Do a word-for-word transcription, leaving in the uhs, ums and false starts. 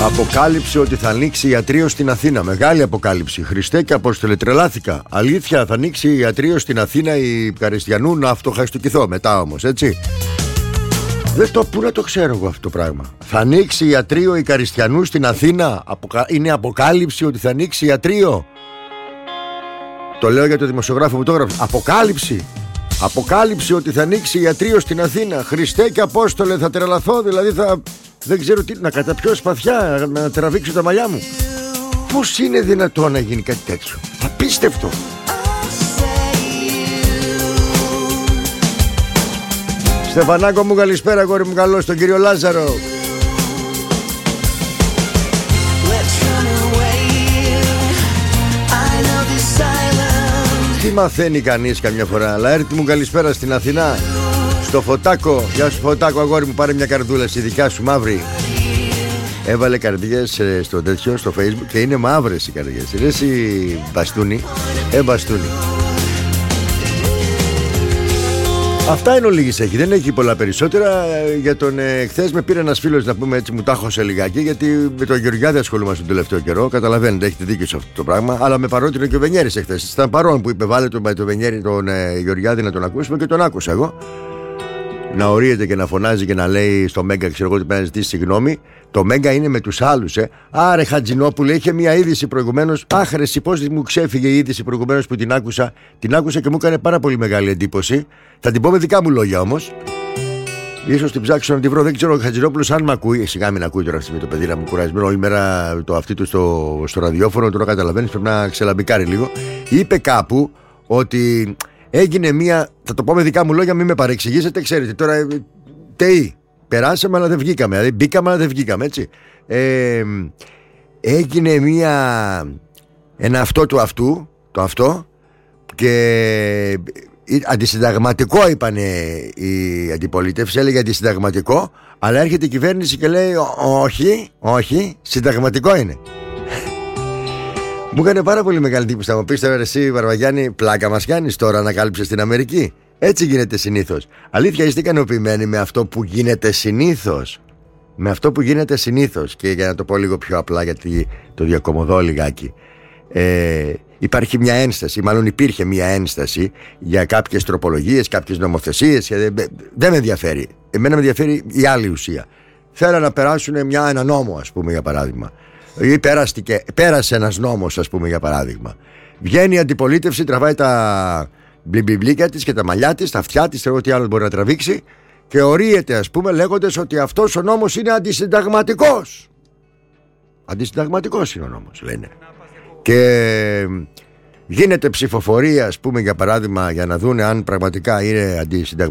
Αποκάλυψε ότι θα ανοίξει ιατρείο στην Αθήνα. Μεγάλη αποκάλυψη. Χριστέ και Απόστολε, τρελάθηκα. Αλήθεια, θα ανοίξει ιατρείο στην Αθήνα η Καριστιανού, να αυτοχαστοκηθώ μετά όμως, έτσι. Δεν το, πού να το ξέρω εγώ αυτό το πράγμα. Θα ανοίξει ιατρείο η Καριστιανού στην Αθήνα. Αποκα... Είναι αποκάλυψη ότι θα ανοίξει ιατρείο. Το λέω για το δημοσιογράφο που το έγραψε. Αποκάλυψη. Αποκάλυψη ότι θα ανοίξει ιατρείο στην Αθήνα. Χριστέ και Απόστολε, θα τρελαθώ. Δηλαδή θα. Δεν ξέρω τι. Να καταπιώ σπαθιά, να τραβήξω τα μαλλιά μου. Πώς είναι δυνατόν να γίνει κάτι τέτοιο? Απίστευτο. Στεφανάκο μου, καλησπέρα, αγόρι μου, καλό, στον κύριο Λάζαρο. Τι μαθαίνει κανείς καμιά φορά. Αλλά έρθει μου, καλησπέρα στην Αθηνά. Στο Φωτάκο, γεια σου Φωτάκο, αγόρι μου, πάρε μια καρδούλα, στη δικιά σου μαύρη. Έβαλε καρδιές στο τέτοιο, στο Facebook, και είναι μαύρες οι καρδιές. Ρε εσύ μπαστούνι, ε μπαστούνι. Αυτά είναι ο λίγης έχει, δεν έχει πολλά περισσότερα. Για τον ε, χθες με πήρε ένας φίλος, να πούμε έτσι, μου τάχωσε λιγάκι, γιατί με τον Γεωργιάδη ασχολούμαστε τον τελευταίο καιρό. Καταλαβαίνετε, έχετε δίκιο σε αυτό το πράγμα. Αλλά με παρότεινε και ο Βενιέρης εχθές. Ήταν παρόν που είπε, βάλε τον, τον Βενιέρη, τον ε, Γεωργιάδη να τον ακούσουμε, και τον άκουσα εγώ. Να ορίεται και να φωνάζει και να λέει στο Μέγκα, ξέρω εγώ, ότι πρέπει να ζητήσει συγγνώμη. Το Μέγκα είναι με τους άλλους, ε. Άρε Χατζηνόπουλε, είχε μια είδηση προηγουμένως. Αχ, ρε, πώς μου ξέφυγε η είδηση προηγουμένως που την άκουσα. Την άκουσα και μου έκανε πάρα πολύ μεγάλη εντύπωση. Θα την πω με δικά μου λόγια όμως. Ίσως την ψάξω να την βρω. Δεν ξέρω ο Χατζηνόπουλος αν με ακούει. Σιγά μην ακούει τώρα με το παιδί να μου κουρασμένο όλη μέρα το αυτί του στο, στο ραδιόφωνο. Τώρα καταλαβαίνεις, πρέπει να ξελαμπικάρει λίγο. Είπε κάπου ότι. Έγινε μία, θα το πω με δικά μου λόγια, μην με παρεξηγήσετε, ξέρετε, τώρα ΤΕΙ, περάσαμε αλλά δεν βγήκαμε, δηλαδή μπήκαμε αλλά δεν βγήκαμε, έτσι. Ε, έγινε μία, ένα αυτό του αυτού, το αυτό, και αντισυνταγματικό είπανε η αντιπολίτευση, έλεγε αντισυνταγματικό, αλλά έρχεται η κυβέρνηση και λέει όχι, όχι, συνταγματικό είναι. Μου έκανε πάρα πολύ μεγάλη εντύπωση. Θα μου πεις τώρα, εσύ Βαρβαγιάννη, πλάκα μας κάνεις τώρα, ανακάλυψες στην Αμερική? Έτσι γίνεται συνήθως. Αλήθεια, είστε ικανοποιημένοι με αυτό που γίνεται συνήθως? Με αυτό που γίνεται συνήθως. Και για να το πω λίγο πιο απλά, γιατί το διακομωδώ λιγάκι, ε, υπάρχει μια ένσταση, μάλλον υπήρχε μια ένσταση για κάποιες τροπολογίες, κάποιες νομοθεσίες. Δεν με ενδιαφέρει. Εμένα με ενδιαφέρει η άλλη ουσία. Θέλω να περάσουν μια, ένα νόμο, ας πούμε, για παράδειγμα. Ή πέραστηκε, πέρασε ένας νόμος, ας πούμε, για παράδειγμα. Βγαίνει η αντιπολίτευση, τραβάει τα μπλιμπλιμπλίκια της και τα μαλλιά της, τα αυτιά της, ξέρω τι άλλο μπορεί να τραβήξει, και ορίεται, ας πούμε, λέγοντας ότι αυτός ο νόμος είναι αντισυνταγματικός. Αντισυνταγματικός είναι ο νόμος, λένε. Και γίνεται ψηφοφορία, ας πούμε, για παράδειγμα, για να δούνε αν πραγματικά είναι αντισυνταγματικός.